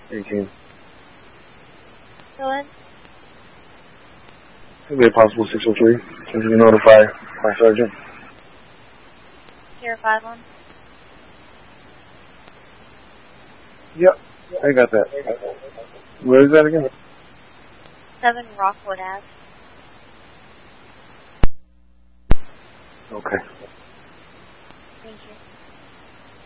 18. Go ahead. Could be a possible 603. Can you notify my sergeant? 051. Yep, I got that. Where is that again? 7 Rockwood Ave. Okay. Thank you.